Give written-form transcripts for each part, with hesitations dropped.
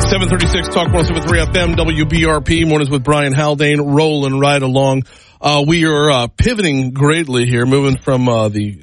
736 Talk 107.3 FM, WBRP, mornings with Brian Haldane, rolling right along. We are pivoting greatly here, moving from the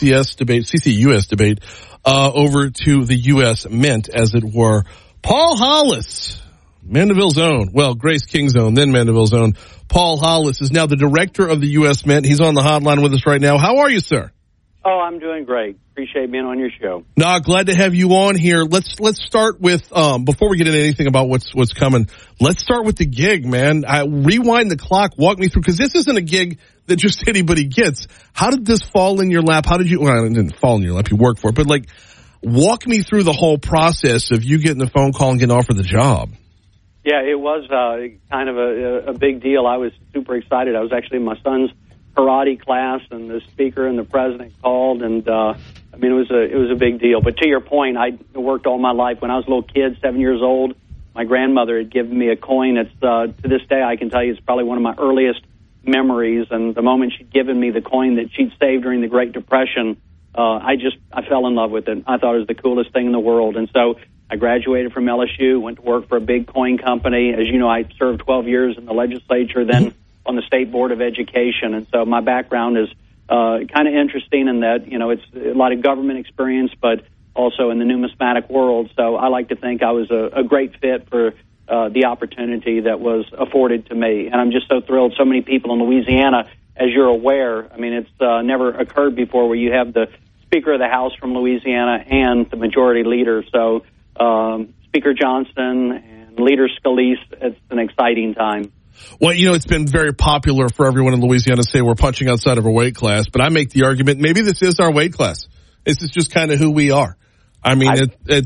CCUS debate, over to the U.S. Mint, as it were. Paul Hollis, Mandeville's own, well, Grace King's own, then Mandeville's own. Paul Hollis is now the director of the U.S. Mint. He's on the hotline with us right now. How are you, sir? Oh, I'm doing great. Appreciate being on your show. No, glad to have you on here. Let's start with before we get into anything about what's coming. Let's start with the gig, man. Rewind the clock. Walk me through, because this isn't a gig that just anybody gets. How did this fall in your lap? How did you? Well, it didn't fall in your lap. You worked for it, but like, walk me through the whole process of you getting the phone call and getting offered the job. Yeah, it was kind of a big deal. I was super excited. I was actually in my son's karate class, and the speaker and the president called, and I mean, it was a big deal. But to your point, I worked all my life. When I was a little kid, 7 years old, my grandmother had given me a coin. It's to this day, I can tell you, it's probably one of my earliest memories. And the moment she'd given me the coin that she'd saved during the Great Depression, I fell in love with it. I thought it was the coolest thing in the world. And so I graduated from LSU, went to work for a big coin company. As you know, I served 12 years in the legislature, then on the State Board of Education. And so my background is kind of interesting in that, you know, it's a lot of government experience, but also in the numismatic world. So I like to think I was a great fit for the opportunity that was afforded to me. And I'm just so thrilled. So many people in Louisiana, as you're aware, I mean, it's never occurred before where you have the Speaker of the House from Louisiana and the Majority Leader. So Speaker Johnson and Leader Scalise, it's an exciting time. Well, you know, it's been very popular for everyone in Louisiana to say we're punching outside of our weight class, but I make the argument maybe this is our weight class. This is just kind of who we are. I mean,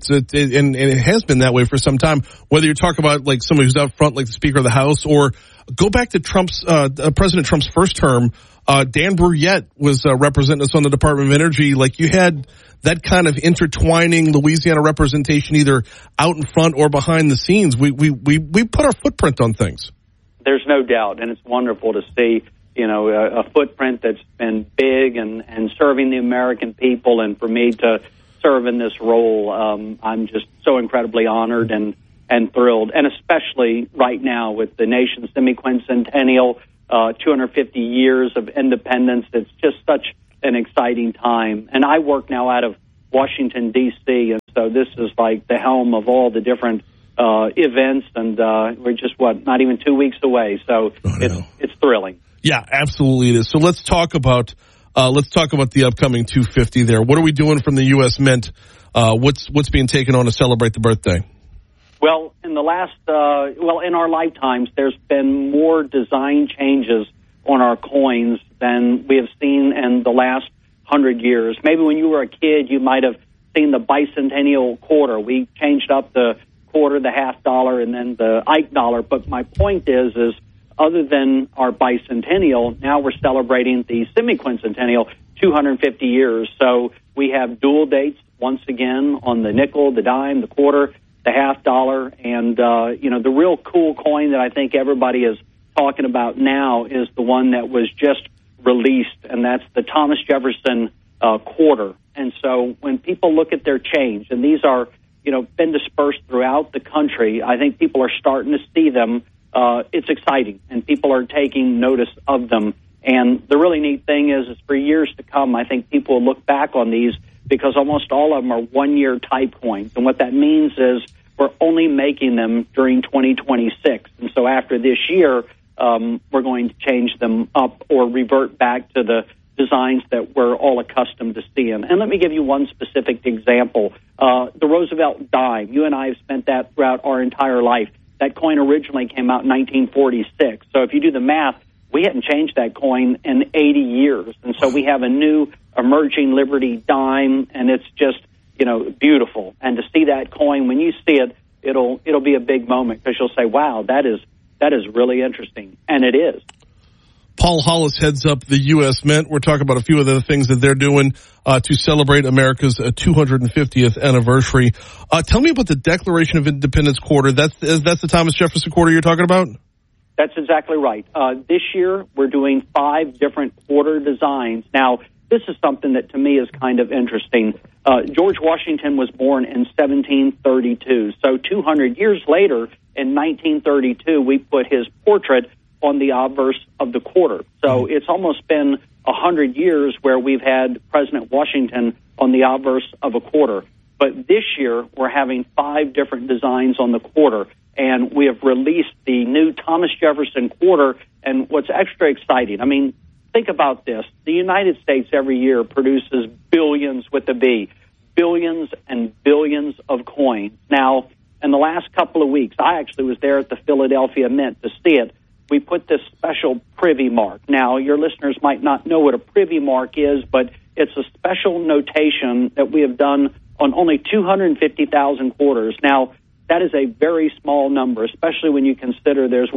it has been that way for some time. Whether you're talking about like somebody who's out front, like the Speaker of the House, or go back to President Trump's first term, Dan Brouillette was representing us on the Department of Energy. Like, you had that kind of intertwining Louisiana representation, either out in front or behind the scenes. We put our footprint on things. There's no doubt, and it's wonderful to see, you know, a footprint that's been big and serving the American people, and for me to serve in this role, I'm just so incredibly honored and thrilled, and especially right now with the nation's semi-quincentennial, 250 years of independence. It's just such an exciting time, and I work now out of Washington, D.C., and so this is like the helm of all the different events, and we're just not even 2 weeks away. So it's thrilling. Yeah, absolutely it is. So let's talk about the upcoming 250 there. What are we doing from the U.S. Mint? What's being taken on to celebrate the birthday? Well, in our lifetimes, there's been more design changes on our coins than we have seen in the last 100 years. Maybe when you were a kid, you might have seen the bicentennial quarter. We changed up the quarter, the half dollar, and then the Ike dollar. But my point is other than our bicentennial, now we're celebrating the semi-quincentennial, 250 years. So we have dual dates once again on the nickel, the dime, the quarter, the half dollar. And, the real cool coin that I think everybody is talking about now is the one that was just released, and that's the Thomas Jefferson quarter. And so when people look at their change, and these are, been dispersed throughout the country, I think people are starting to see them. It's exciting, and people are taking notice of them. And the really neat thing is for years to come, I think people will look back on these because almost all of them are one-year type coins. And what that means is we're only making them during 2026. And so after this year, we're going to change them up or revert back to the designs that we're all accustomed to seeing. And let me give you one specific example. The Roosevelt dime. You and I have spent that throughout our entire life. That coin originally came out in 1946. So if you do the math, we hadn't changed that coin in 80 years. And so we have a new emerging Liberty dime, and it's just, beautiful. And to see that coin, when you see it, it'll be a big moment because you'll say, wow, that is really interesting. And it is. Paul Hollis heads up the U.S. Mint. We're talking about a few of the things that they're doing to celebrate America's 250th anniversary. Tell me about the Declaration of Independence quarter. That's the Thomas Jefferson quarter you're talking about? That's exactly right. This year, we're doing 5 different quarter designs. Now, this is something that to me is kind of interesting. George Washington was born in 1732. So 200 years later, in 1932, we put his portrait on the obverse of the quarter. So it's almost been 100 years where we've had President Washington on the obverse of a quarter. But this year, we're having 5 different designs on the quarter, and we have released the new Thomas Jefferson quarter. And what's extra exciting, I mean, think about this. The United States every year produces billions with a B, billions and billions of coins. Now, in the last couple of weeks, I actually was there at the Philadelphia Mint to see it. We put this special privy mark. Now, your listeners might not know what a privy mark is, but it's a special notation that we have done on only 250,000 quarters. Now, that is a very small number, especially when you consider there's,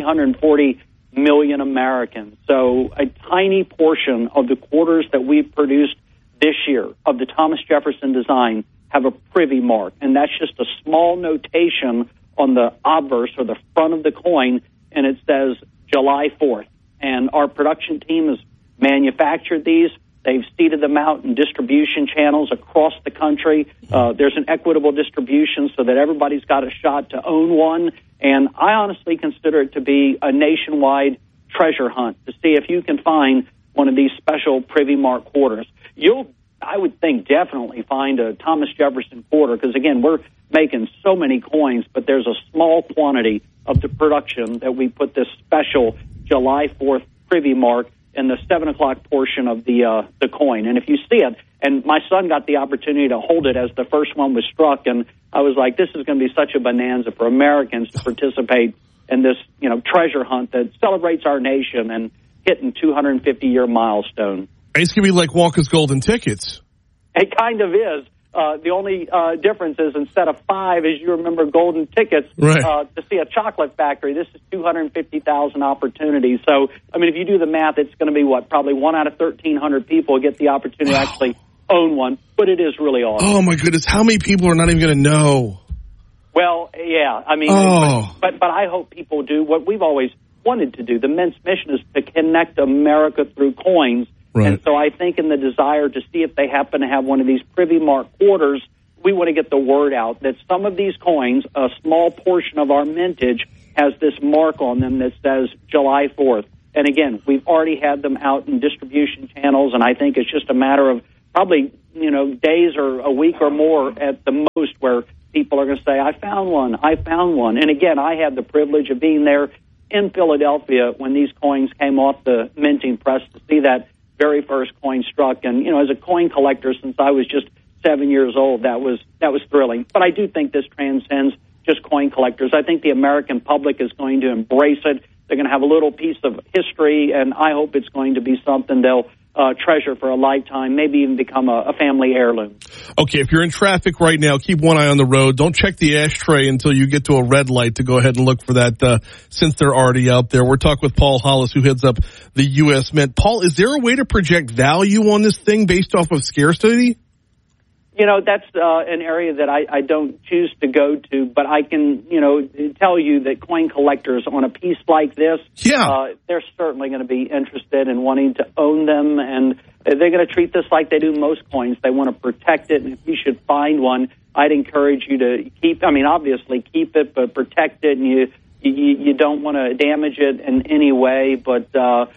340 million Americans. So a tiny portion of the quarters that we've produced this year of the Thomas Jefferson design have a privy mark, and that's just a small notation on the obverse or the front of the coin, and it says July 4th. And our production team has manufactured these. They've seeded them out in distribution channels across the country. There's an equitable distribution so that everybody's got a shot to own one. And I honestly consider it to be a nationwide treasure hunt to see if you can find one of these special privy mark quarters. You'll, I would think, definitely find a Thomas Jefferson quarter because, again, we're making so many coins, but there's a small quantity of the production that we put this special July 4th privy mark in the 7 o'clock portion of the coin. And if you see it, and my son got the opportunity to hold it as the first one was struck, and I was like, this is going to be such a bonanza for Americans to participate in this, treasure hunt that celebrates our nation and hitting 250-year milestone. It's going to be like Wonka's Golden Tickets. It kind of is. The only difference is instead of 5, as you remember, golden tickets to see a chocolate factory, this is 250,000 opportunities. So, I mean, if you do the math, it's going to be, probably 1 out of 1,300 people get the opportunity to actually own one. But it is really awesome. Oh, my goodness. How many people are not even going to know? Well, yeah. I mean, but I hope people do what we've always wanted to do. The Mint's mission is to connect America through coins. Right. And so I think in the desire to see if they happen to have one of these privy mark quarters, we want to get the word out that some of these coins, a small portion of our mintage, has this mark on them that says July 4th. And again, we've already had them out in distribution channels, and I think it's just a matter of probably, days or a week or more at the most where people are going to say, I found one. And again, I had the privilege of being there in Philadelphia when these coins came off the minting press to see that very first coin struck. And, as a coin collector, since I was just 7 years old, that was thrilling. But I do think this transcends just coin collectors. I think the American public is going to embrace it. They're going to have a little piece of history, and I hope it's going to be something they'll treasure for a lifetime, maybe even become a family heirloom. Okay, if you're in traffic right now, keep one eye on the road. Don't check the ashtray until you get to a red light to go ahead and look for that since they're already out there. We're talking with Paul Hollis, who heads up the U.S. Mint. Paul, is there a way to project value on this thing based off of scarcity? That's an area that I don't choose to go to, but I can, tell you that coin collectors on a piece like this, they're certainly going to be interested in wanting to own them, and they're going to treat this like they do most coins. They want to protect it, and if you should find one, I'd encourage you to obviously keep it, but protect it, and you don't want to damage it in any way, but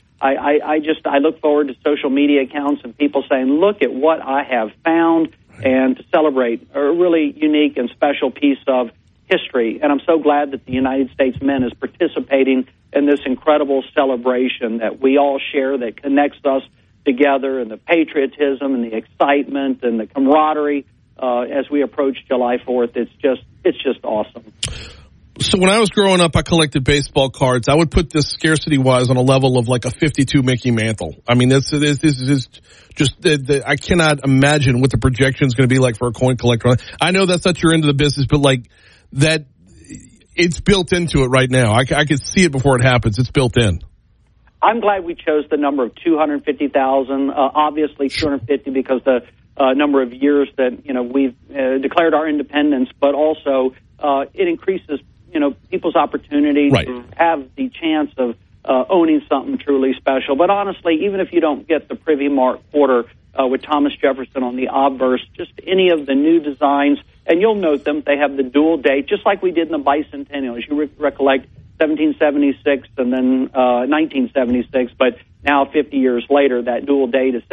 I look forward to social media accounts and people saying, look at what I have found, and to celebrate a really unique and special piece of history. And I'm so glad that the United States Mint is participating in this incredible celebration that we all share that connects us together, and the patriotism and the excitement and the camaraderie as we approach July 4th. It's just awesome. So when I was growing up, I collected baseball cards. I would put this scarcity-wise on a level of like a 52 Mickey Mantle. I mean, this is just I cannot imagine what the projection is going to be like for a coin collector. I know that's not your end of the business, but like that, it's built into it right now. I could see it before it happens. It's built in. I'm glad we chose the number of 250,000. Obviously, 250 because the number of years that we've declared our independence, but also it increases people's opportunity to have the chance of owning something truly special. But honestly, even if you don't get the Privy Mark Quarter with Thomas Jefferson on the obverse, just any of the new designs, and you'll note them, they have the dual date, just like we did in the bicentennial. As you recollect, 1776 and then 1976, but now 50 years later, that dual date is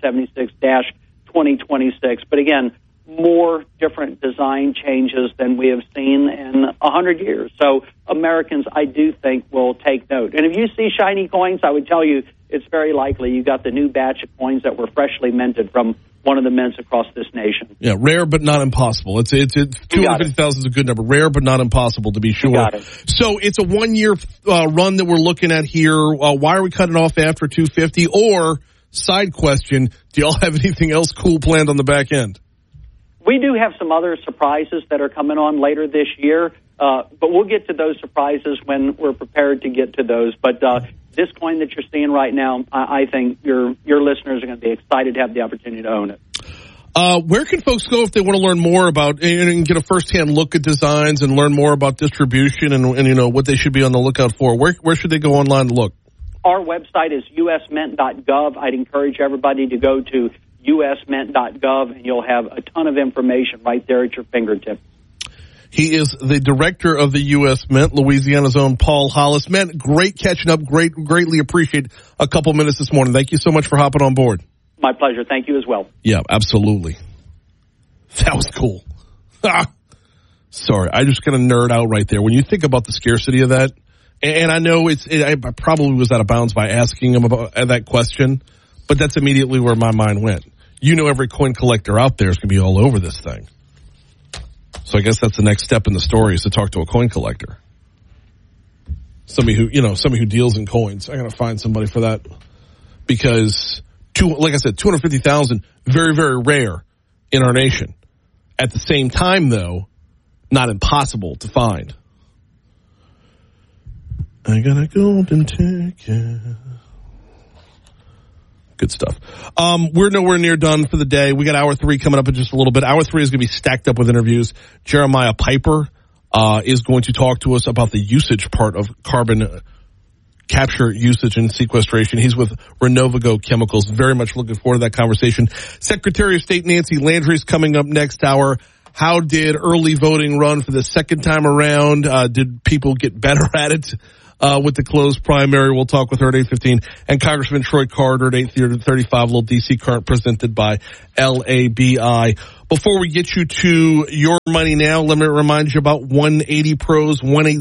1776-2026. But again, more different design changes than we have seen in 100 years. So Americans, I do think, will take note. And if you see shiny coins, I would tell you it's very likely you got the new batch of coins that were freshly minted from one of the mints across this nation. Yeah, rare but not impossible. It's 250,000 is a good number. Rare but not impossible, to be sure. You got it. So it's a 1 year run that we're looking at here. Why are we cutting off after 250? Or, side question, do y'all have anything else cool planned on the back end? We do have some other surprises that are coming on later this year, but we'll get to those surprises when we're prepared to get to those. But this coin that you're seeing right now, I think your listeners are going to be excited to have the opportunity to own it. Where can folks go if they want to learn more about and get a firsthand look at designs and learn more about distribution and you know what they should be on the lookout for? Where should they go online to look? Our website is usmint.gov. I'd encourage everybody to go to usmint.gov, and you'll have a ton of information right there at your fingertips. He is the director of the U.S. Mint, Louisiana's own Paul Hollis. Man, great catching up. Greatly appreciate a couple minutes this morning. Thank you so much for hopping on board. My pleasure. Thank you as well. Yeah, absolutely. That was cool. Sorry, I just kind of nerd out right there. When you think about the scarcity of that, and I know I probably was out of bounds by asking him about that question, but that's immediately where my mind went. You know, every coin collector out there is going to be all over this thing. So I guess that's the next step in the story is to talk to a coin collector. Somebody who deals in coins. I got to find somebody for that because, like I said, 250,000, very, very rare in our nation. At the same time, though, not impossible to find. I got a golden ticket. Good stuff. We're nowhere near done for the day. We got hour 3 coming up in just a little bit. Hour 3 is going to be stacked up with interviews. Jeremiah Piper is going to talk to us about the usage part of carbon capture, usage, and sequestration. He's with Renovago Chemicals. Very much looking forward to that conversation. Secretary of State Nancy Landry is coming up next hour. How did early voting run for the second time around? Did people get better at it? With the closed primary, we'll talk with her at 8:15, and Congressman Troy Carter at 8:35, a little DC Current presented by LABI. Before we get you to your money now, let me remind you about 180 Pros,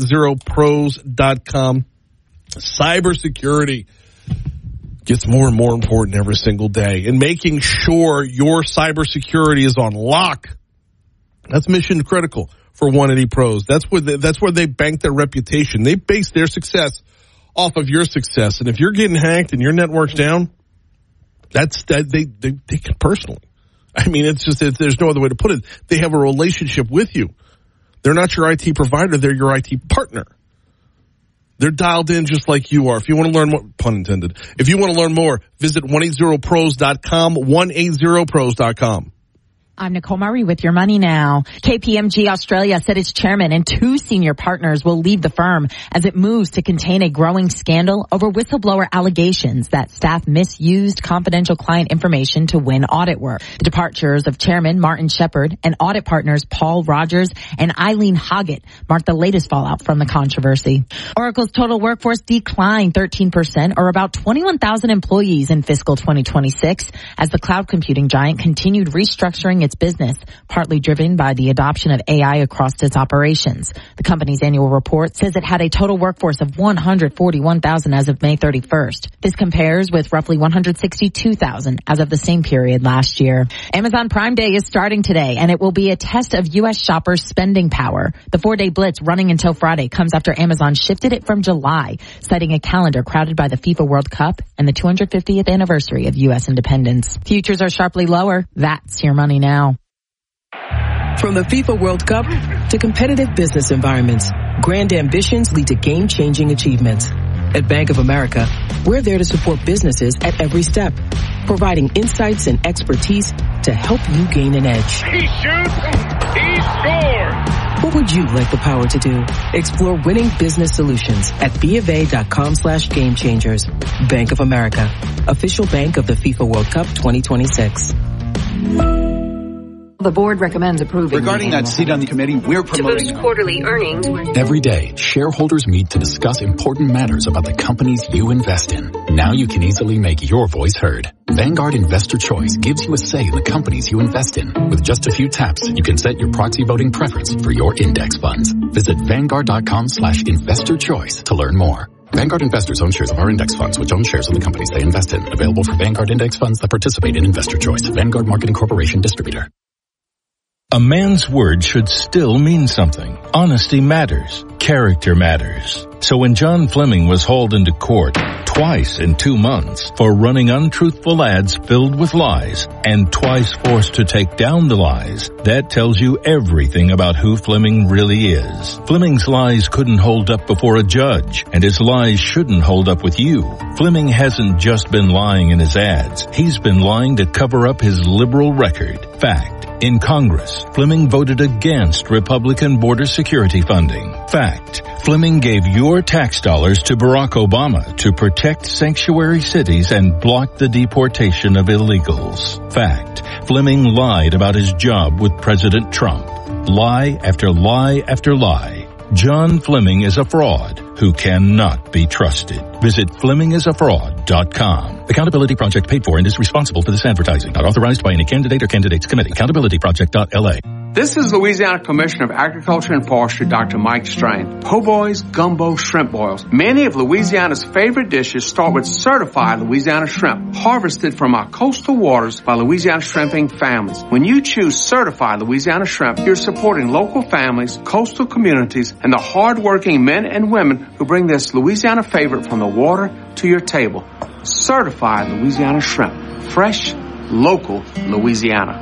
180pros.com. Cybersecurity gets more and more important every single day, and making sure your cybersecurity is on lock. That's mission critical for 180 Pros. That's where they bank their reputation. They base their success off of your success. And if you're getting hacked and your network's down, they take it personally. I mean, there's no other way to put it. They have a relationship with you. They're not your IT provider. They're your IT partner. They're dialed in just like you are. If you want to learn more, pun intended. If you want to learn more, visit 180pros.com, 180pros.com. I'm Nicole Murray with Your Money Now. KPMG Australia said its chairman and 2 senior partners will leave the firm as it moves to contain a growing scandal over whistleblower allegations that staff misused confidential client information to win audit work. The departures of chairman Martin Shepard and audit partners Paul Rogers and Eileen Hoggett mark the latest fallout from the controversy. Oracle's total workforce declined 13%, or about 21,000 employees in fiscal 2026, as the cloud computing giant continued restructuring its business, partly driven by the adoption of AI across its operations. The company's annual report says it had a total workforce of 141,000 as of May 31st. This compares with roughly 162,000 as of the same period last year. Amazon Prime Day is starting today, and it will be a test of U.S. shoppers' spending power. The 4-day blitz running until Friday comes after Amazon shifted it from July, citing a calendar crowded by the FIFA World Cup and the 250th anniversary of U.S. independence. Futures are sharply lower. That's Your Money Now. From the FIFA World Cup to competitive business environments, grand ambitions lead to game-changing achievements. At Bank of America, we're there to support businesses at every step, providing insights and expertise to help you gain an edge. He shoots, he scores! What would you like the power to do? Explore winning business solutions at BofA.com/gamechangers. Bank of America, official bank of the FIFA World Cup 2026. The board recommends approving. Regarding that seat on the committee, we're promoting to boost quarterly earnings. Every day, shareholders meet to discuss important matters about the companies you invest in. Now you can easily make your voice heard. Vanguard Investor Choice gives you a say in the companies you invest in. With just a few taps, you can set your proxy voting preference for your index funds. Visit Vanguard.com/investor choice to learn more. Vanguard investors own shares of our index funds, which own shares of the companies they invest in. Available for Vanguard index funds that participate in Investor Choice. Vanguard Marketing Corporation distributor. A man's word should still mean something. Honesty matters. Character matters. So when John Fleming was hauled into court twice in 2 months for running untruthful ads filled with lies and twice forced to take down the lies, that tells you everything about who Fleming really is. Fleming's lies couldn't hold up before a judge, and his lies shouldn't hold up with you. Fleming hasn't just been lying in his ads. He's been lying to cover up his liberal record. Fact. In Congress, Fleming voted against Republican border security funding. Fact. Fleming gave your tax dollars to Barack Obama to protect sanctuary cities and block the deportation of illegals. Fact. Fleming lied about his job with President Trump. Lie after lie after lie. John Fleming is a fraud who cannot be trusted. Visit FlemingIsAfraud.com. Accountability Project paid for and is responsible for this advertising. Not authorized by any candidate or candidates committee. AccountabilityProject.LA. This is Louisiana Commissioner of Agriculture and Forestry, Dr. Mike Strain. Po' boys, gumbo, shrimp boils. Many of Louisiana's favorite dishes start with certified Louisiana shrimp, harvested from our coastal waters by Louisiana shrimping families. When you choose certified Louisiana shrimp, you're supporting local families, coastal communities, and the hard-working men and women who bring this Louisiana favorite from the water to your table. Certified Louisiana shrimp. Fresh, local Louisiana.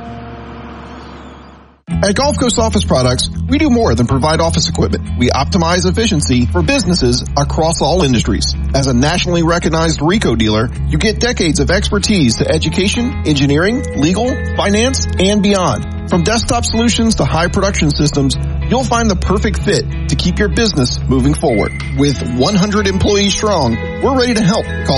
At Gulf Coast Office Products, we do more than provide office equipment. We optimize efficiency for businesses across all industries. As a nationally recognized RICO dealer, you get decades of expertise to education, engineering, legal, finance, and beyond. From desktop solutions to high production systems, you'll find the perfect fit to keep your business moving forward. With 100 employees strong, we're ready to help. Call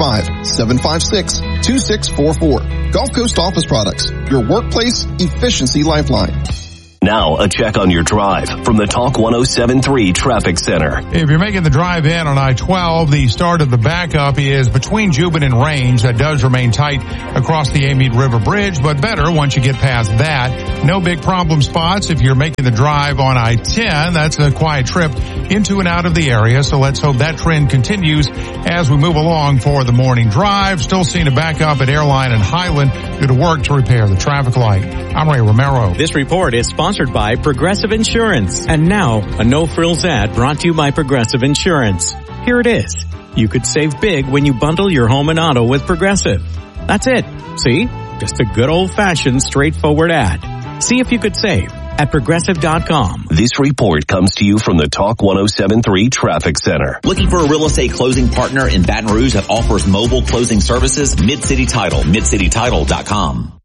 225-756-2644. Gulf Coast Office Products, your workplace efficiency lifeline. Now, a check on your drive from the Talk 107.3 Traffic Center. If you're making the drive in on I-12, the start of the backup is between Juban and Range. That does remain tight across the Amite River Bridge, but better once you get past that. No big problem spots if you're making the drive on I-10. That's a quiet trip into and out of the area, so let's hope that trend continues as we move along for the morning drive. Still seeing a backup at Airline and Highland due to work to repair the traffic light. I'm Ray Romero. This report is sponsored by Progressive Insurance. And now, a no-frills ad brought to you by Progressive Insurance. Here it is. You could save big when you bundle your home and auto with Progressive. That's it. See? Just a good old-fashioned, straightforward ad. See if you could save at Progressive.com. This report comes to you from the Talk 107.3 Traffic Center. Looking for a real estate closing partner in Baton Rouge that offers mobile closing services? Mid-City Title, MidCityTitle.com.